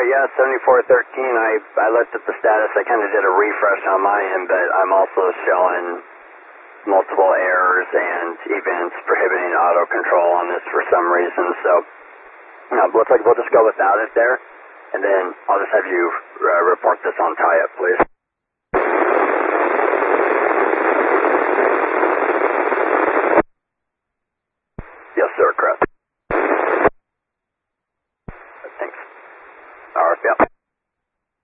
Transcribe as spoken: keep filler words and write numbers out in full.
yeah, seventy-four thirteen. I, I looked at the status. I kind of did a refresh on my end, but I'm also showing multiple errors and events prohibiting auto control on this for some reason. So, you know, looks like we'll just go without it there, and then I'll just have you uh, report this on tie-up, please. Yes, sir, correct.